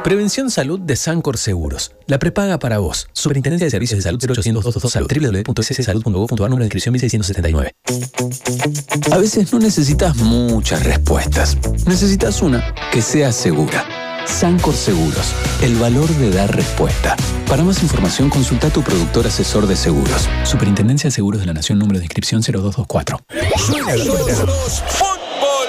Prevención Salud de Sancor Seguros. La prepaga para vos. Superintendencia de Servicios de Salud 0800 Salud. www.sssalud.gov.ar, número de inscripción 1679. A veces no necesitas muchas respuestas. Necesitas una que sea segura. Sancor Seguros. El valor de dar respuesta. Para más información, consulta a tu productor asesor de seguros. Superintendencia de Seguros de la Nación, número de inscripción 0224. Suena. ¡Fútbol!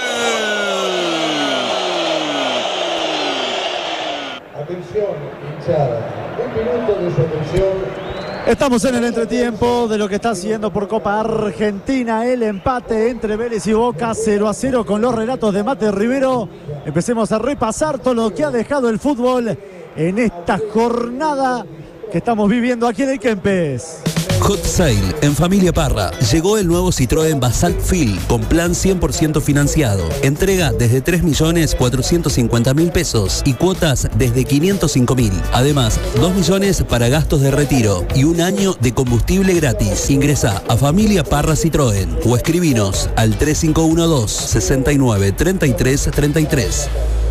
Atención, hinchada. Un minuto de su atención. Estamos en el entretiempo de lo que está haciendo por Copa Argentina. El empate entre Vélez y Boca 0-0 con los relatos de Mate Rivero. Empecemos a repasar todo lo que ha dejado el fútbol en esta jornada que estamos viviendo aquí en el Kempes. Hot Sale en Familia Parra. Llegó el nuevo Citroën Basalt Fil con plan 100% financiado. Entrega desde 3.450.000 pesos y cuotas desde 505.000. Además, 2 millones para gastos de retiro y 1 año de combustible gratis. Ingresa a Familia Parra Citroën o escribinos al 3512 69 33 33.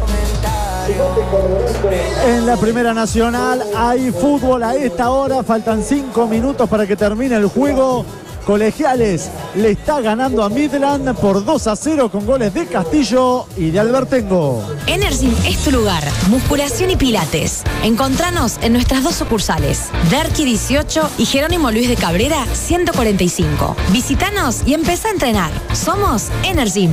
En la Primera Nacional hay fútbol a esta hora, faltan 5 minutos para que termine el juego. Colegiales le está ganando a Midland por 2-0 con goles de Castillo y de Albertengo. Energym es tu lugar, musculación y pilates. Encontranos en nuestras 2 sucursales, Derqui 18 y Jerónimo Luis de Cabrera 145. Visítanos y empezá a entrenar. Somos Energym.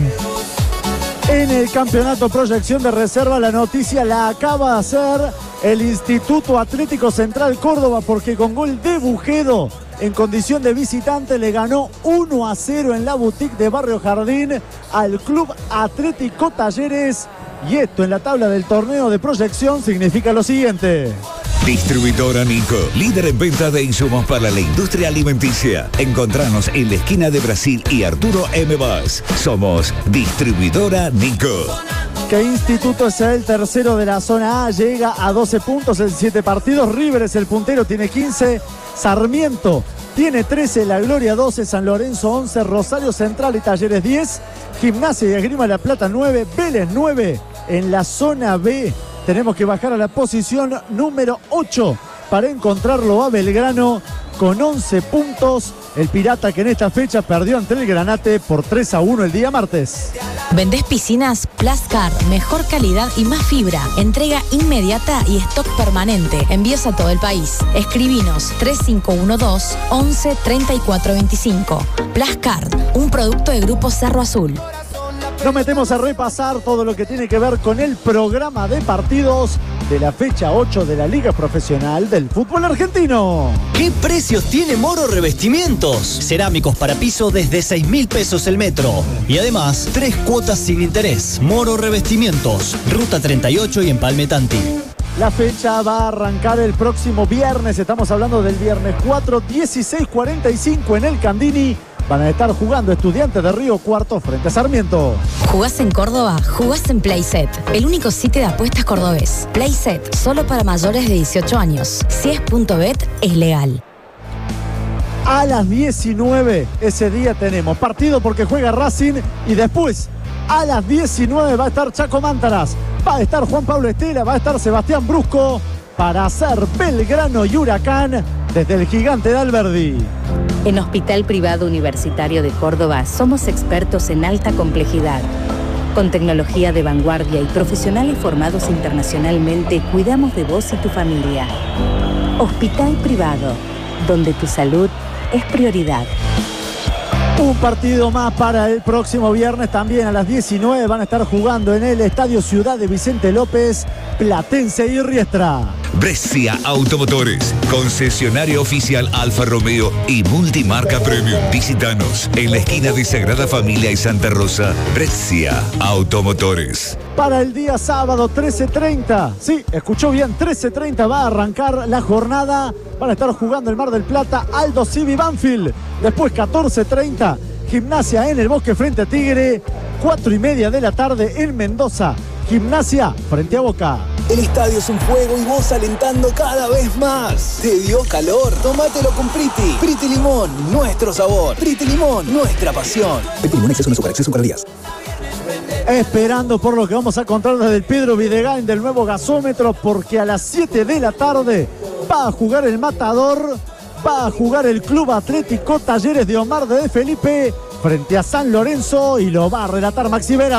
En el campeonato proyección de reserva, la noticia la acaba de hacer el Instituto Atlético Central Córdoba, porque con gol de Bujedo en condición de visitante le ganó 1-0 en la boutique de Barrio Jardín al Club Atlético Talleres. Y esto en la tabla del torneo de proyección significa lo siguiente. Distribuidora Nico, líder en venta de insumos para la industria alimenticia. Encontranos en la esquina de Brasil y Arturo M. Vaz. Somos Distribuidora Nico. ¿Qué instituto es el tercero de la zona A? Llega a 12 puntos en 7 partidos. River es el puntero, tiene 15. Sarmiento tiene 13. La Gloria 12. San Lorenzo 11. Rosario Central y Talleres 10. Gimnasia y Esgrima La Plata 9. Vélez 9. En la zona B tenemos que bajar a la posición número 8 para encontrarlo a Belgrano con 11 puntos. El Pirata que en esta fecha perdió ante el Granate por 3-1 el día martes. ¿Vendés piscinas? Plascar, mejor calidad y más fibra. Entrega inmediata y stock permanente. Envíos a todo el país. Escribinos 3512 11 34 25. Plascar, un producto de Grupo Cerro Azul. Nos metemos a repasar todo lo que tiene que ver con el programa de partidos de la fecha 8 de la Liga Profesional del Fútbol Argentino. ¿Qué precios tiene Moro Revestimientos? Cerámicos para piso desde 6.000 pesos el metro. Y además, 3 cuotas sin interés. Moro Revestimientos, Ruta 38 y Empalme Tanti. La fecha va a arrancar el próximo viernes. Estamos hablando del viernes 4, 16:45 en el Candini. Van a estar jugando Estudiantes de Río Cuarto frente a Sarmiento. ¿Jugás en Córdoba? Jugás en Playset, el único sitio de apuestas cordobés. Playset, solo para mayores de 18 años. Si es .bet, es legal. A las 19 ese día tenemos partido porque juega Racing y después a las 19 va a estar Chaco Mántaras, va a estar Juan Pablo Estela, va a estar Sebastián Brusco para hacer Belgrano y Huracán desde el Gigante de Alberdi. En Hospital Privado Universitario de Córdoba somos expertos en alta complejidad. Con tecnología de vanguardia y profesionales formados internacionalmente, cuidamos de vos y tu familia. Hospital Privado, donde tu salud es prioridad. Un partido más para el próximo viernes, también a las 19 van a estar jugando en el Estadio Ciudad de Vicente López, Platense y Riestra. Brescia Automotores, concesionario oficial Alfa Romeo y multimarca Premium. Visítanos en la esquina de Sagrada Familia y Santa Rosa. Brescia Automotores. Para el día sábado 13:30, sí, escuchó bien, 13:30 va a arrancar la jornada. Van a estar jugando el Mar del Plata, Aldo Civi Banfield. Después 14:30, Gimnasia en el Bosque frente a Tigre. 4:30 de la tarde en Mendoza, Gimnasia frente a Boca. El estadio es un fuego y vos alentando cada vez más. ¿Te dio calor? Tómatelo con Priti. Priti Limón, nuestro sabor. Priti Limón, nuestra pasión. Priti Limón, exceso de azúcar, exceso de calorías. Esperando por lo que vamos a contar desde el Pedro Videgain del nuevo gasómetro, porque a las 7 de la tarde va a jugar el Matador, va a jugar el Club Atlético Talleres de Omar de Felipe frente a San Lorenzo y lo va a relatar Maxi Vera.